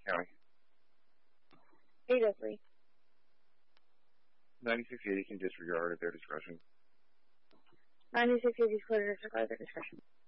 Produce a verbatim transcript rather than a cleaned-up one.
the county? eight oh three. ninety-six eighty can disregard at their discretion. ninety-six eighty is clear to disregard their discretion.